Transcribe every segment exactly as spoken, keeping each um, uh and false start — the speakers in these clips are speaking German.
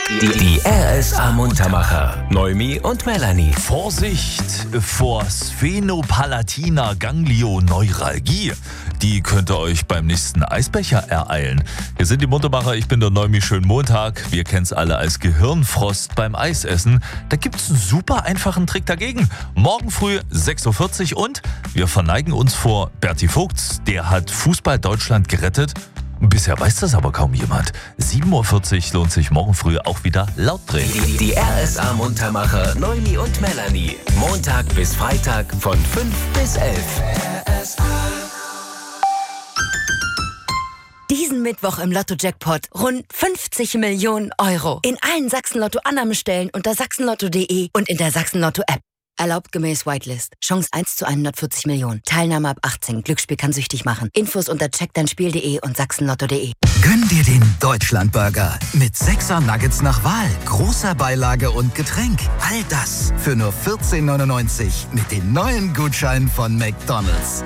Die, die R S A Muntermacher. Noemi und Melanie. Vorsicht vor Sphenopalatiner Ganglioneuralgie. Die könnte euch beim nächsten Eisbecher ereilen. Hier sind die Muntermacher, ich bin der Noemi, schönen Montag. Wir kennen es alle als Gehirnfrost beim Eisessen. Da gibt es einen super einfachen Trick dagegen. Morgen früh sechs Uhr vierzig und wir verneigen uns vor Berti Vogts. Der hat Fußball Deutschland gerettet. Bisher weiß das aber kaum jemand. sieben Uhr vierzig lohnt sich morgen früh auch wieder laut drehen. Die, die R S A Muntermacher Noemi und Melanie. Montag bis Freitag von fünf bis elf. R S A. Diesen Mittwoch im Lotto-Jackpot rund fünfzig Millionen Euro. In allen Sachsen-Lotto-Annahmestellen unter sachsenlotto punkt de und in der Sachsen-Lotto-App. Erlaubt gemäß Whitelist. Chance eins zu hundertvierzig Millionen. Teilnahme ab achtzehn. Glücksspiel kann süchtig machen. Infos unter check dein spiel punkt de und sachsenlotto punkt de. Gönn dir den Deutschlandburger mit sechser Nuggets nach Wahl, großer Beilage und Getränk. All das für nur vierzehn neunundneunzig mit dem neuen Gutschein von McDonald's.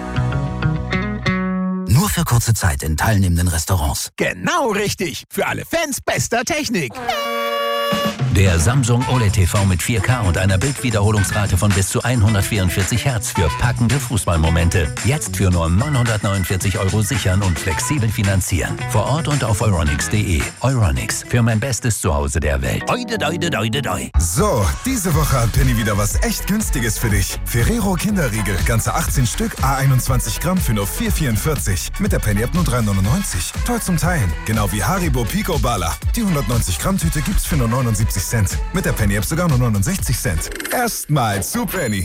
Nur für kurze Zeit in teilnehmenden Restaurants. Genau richtig. Für alle Fans bester Technik. Der Samsung O L E D T V mit vier K und einer Bildwiederholungsrate von bis zu hundertvierundvierzig Hertz für packende Fußballmomente. Jetzt für nur neunhundertneunundvierzig Euro sichern und flexibel finanzieren. Vor Ort und auf euronics punkt de. Euronics, für mein bestes Zuhause der Welt. Oide, doide, doide, doi. So, diese Woche hat Penny wieder was echt Günstiges für dich. Ferrero Kinderriegel, ganze achtzehn Stück, à einundzwanzig Gramm für nur vier vierundvierzig. Mit der Penny-App nur drei neunundneunzig. Toll zum Teilen. Genau wie Haribo Pico Bala. Die hundertneunzig Gramm Tüte gibt's für nur neunundsiebzig Cent. Mit der Penny-App sogar nur neunundsechzig Cent. Erstmal zu Penny.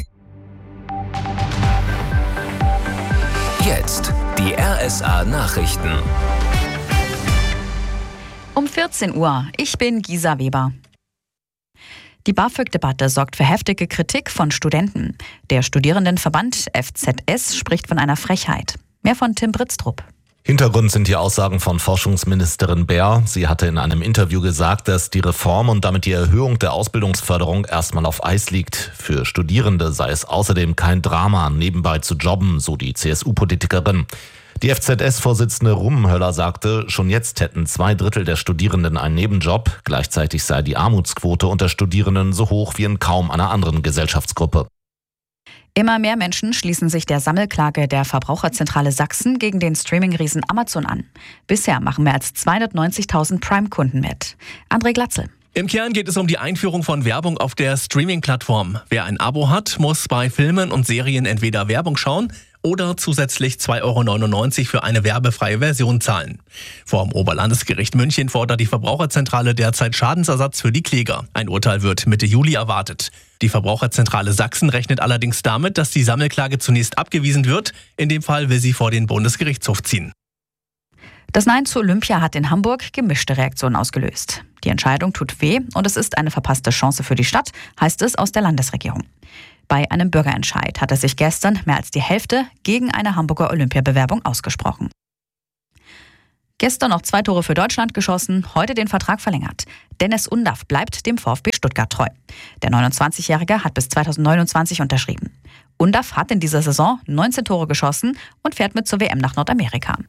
Jetzt die R S A Nachrichten. Um vierzehn Uhr. Ich bin Gisa Weber. Die BAföG-Debatte sorgt für heftige Kritik von Studenten. Der Studierendenverband F Z S spricht von einer Frechheit. Mehr von Tim Britztrup. Hintergrund sind die Aussagen von Forschungsministerin Baer. Sie hatte in einem Interview gesagt, dass die Reform und damit die Erhöhung der Ausbildungsförderung erstmal auf Eis liegt. Für Studierende sei es außerdem kein Drama, nebenbei zu jobben, so die C S U-Politikerin. Die F Z S-Vorsitzende Rummenhöller sagte, schon jetzt hätten zwei Drittel der Studierenden einen Nebenjob. Gleichzeitig sei die Armutsquote unter Studierenden so hoch wie in kaum einer anderen Gesellschaftsgruppe. Immer mehr Menschen schließen sich der Sammelklage der Verbraucherzentrale Sachsen gegen den Streaming-Riesen Amazon an. Bisher machen mehr als zweihundertneunzigtausend Prime-Kunden mit. André Glatzel. Im Kern geht es um die Einführung von Werbung auf der Streaming-Plattform. Wer ein Abo hat, muss bei Filmen und Serien entweder Werbung schauen oder zusätzlich zwei Euro neunundneunzig für eine werbefreie Version zahlen. Vor dem Oberlandesgericht München fordert die Verbraucherzentrale derzeit Schadensersatz für die Kläger. Ein Urteil wird Mitte Juli erwartet. Die Verbraucherzentrale Sachsen rechnet allerdings damit, dass die Sammelklage zunächst abgewiesen wird. In dem Fall will sie vor den Bundesgerichtshof ziehen. Das Nein zu Olympia hat in Hamburg gemischte Reaktionen ausgelöst. Die Entscheidung tut weh und es ist eine verpasste Chance für die Stadt, heißt es aus der Landesregierung. Bei einem Bürgerentscheid hatte sich gestern mehr als die Hälfte gegen eine Hamburger Olympiabewerbung ausgesprochen. Gestern noch zwei Tore für Deutschland geschossen, heute den Vertrag verlängert. Dennis Undaff bleibt dem VfB Stuttgart treu. Der neunundzwanzigjährige hat bis zweitausendneunundzwanzig unterschrieben. Undaff hat in dieser Saison neunzehn Tore geschossen und fährt mit zur W M nach Nordamerika.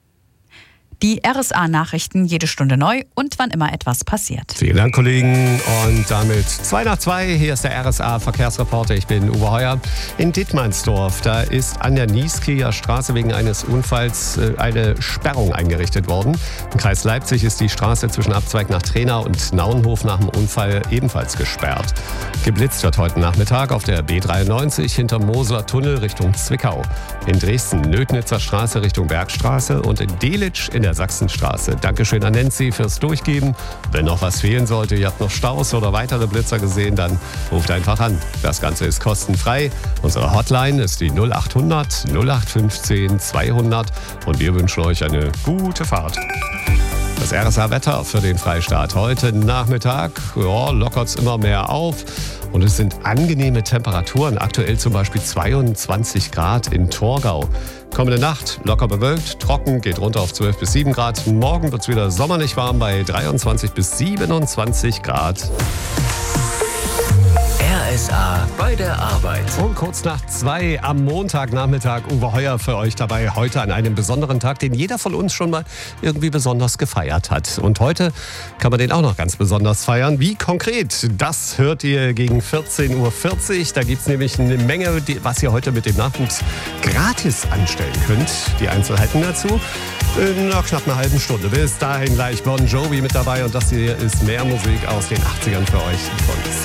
Die R S A-Nachrichten jede Stunde neu und wann immer etwas passiert. Vielen Dank, Kollegen. Und damit zwei nach zwei. Hier ist der R S A-Verkehrsreporter. Ich bin Uwe Heuer. In Dittmannsdorf, da ist an der Nieskieger Straße wegen eines Unfalls eine Sperrung eingerichtet worden. Im Kreis Leipzig ist die Straße zwischen Abzweig nach Trena und Nauenhof nach dem Unfall ebenfalls gesperrt. Geblitzt wird heute Nachmittag auf der B dreiundneunzig hinterm Moseler Tunnel Richtung Zwickau. In Dresden Lödnitzer Straße Richtung Bergstraße und in Delitzsch in der Sachsenstraße. Dankeschön an Nancy fürs Durchgeben. Wenn noch was fehlen sollte, ihr habt noch Staus oder weitere Blitzer gesehen, dann ruft einfach an. Das Ganze ist kostenfrei. Unsere Hotline ist die null achthundert null acht fünfzehn zweihundert und wir wünschen euch eine gute Fahrt. Das R S A-Wetter für den Freistaat. Heute Nachmittag ja, lockert es immer mehr auf und es sind angenehme Temperaturen. Aktuell zum Beispiel zweiundzwanzig Grad in Torgau. Kommende Nacht locker bewölkt, trocken, geht runter auf zwölf bis sieben Grad. Morgen wird es wieder sommerlich warm bei dreiundzwanzig bis siebenundzwanzig Grad. R S A bei der Arbeit. Und kurz nach zwei am Montagnachmittag Uwe Heuer für euch dabei. Heute an einem besonderen Tag, den jeder von uns schon mal irgendwie besonders gefeiert hat. Und heute kann man den auch noch ganz besonders feiern. Wie konkret? Das hört ihr gegen vierzehn Uhr vierzig. Da gibt es nämlich eine Menge, was ihr heute mit dem Nachwuchs gratis anstellen könnt. Die Einzelheiten dazu in einer knapp einer halben Stunde. Bis dahin gleich Bon Jovi mit dabei. Und das hier ist mehr Musik aus den achtzigern für euch von